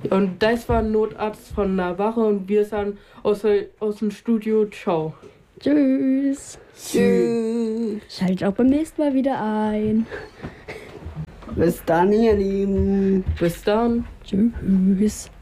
Und das war ein Notarzt von Navarre und wir sind aus dem Studio. Ciao. Tschüss. Tschüss. Schaltet auch beim nächsten Mal wieder ein. Bis dann, ihr Lieben. Bis dann. Tschüss.